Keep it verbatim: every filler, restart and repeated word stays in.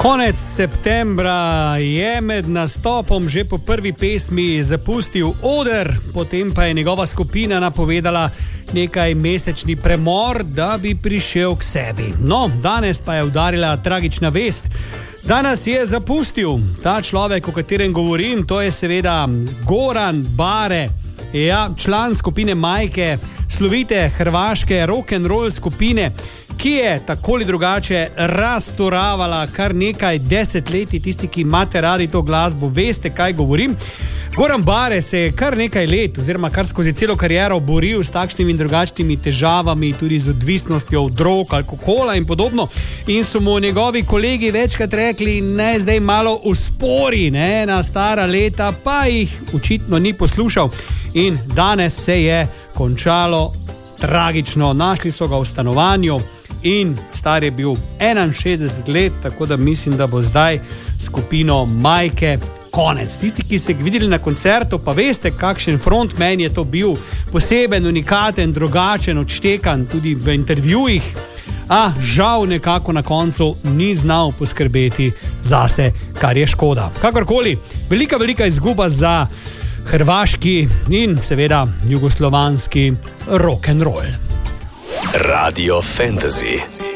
Konec septembra je med nastopom že po prvi pesmi zapustil oder, potem pa je njegova skupina napovedala nekaj mesečni premor, da bi prišel k sebi. No, danes pa je udarila tragična vest. Danes je zapustil ta človek, o katerem govorim, to je seveda Goran Bare, ja, član skupine Majke, slovite hrvaške rock'n'roll skupine, ki je tako ali drugače razturavala kar nekaj desetletij. Tisti, ki imate radi to glasbo, veste, kaj govorim. Goran Bare se je kar nekaj let, oziroma kar skozi celo kariero boril s takšnimi in drugačnimi težavami, tudi z odvisnostjo od drog, alkohola in podobno. In so mu njegovi kolegi večkrat rekli, ne, zdaj malo uspori, ne, na stara leta, pa jih očitno ni poslušal. In danes se je končalo tragično. Našli so ga v stanovanju in star je bil enainšestdeset let, tako da mislim, da bo zdaj skupino Majke konec. Tisti, ki ste videli na koncertu, pa veste, kakšen frontman je to bil, poseben, unikaten, drugačen, odštekan, tudi v intervjujih, a žal nekako na koncu ni znal poskrbeti zase, kar je škoda. Kakorkoli, velika, velika izguba za hrvaški in seveda jugoslovanski rock'n'roll. Radio Fantasy.